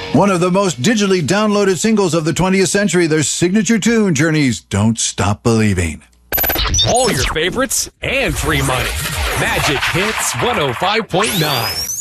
One of the most digitally downloaded singles of the 20th century, their signature tune, Journey's Don't Stop Believing. All your favorites and free money. Magic Hits 105.9.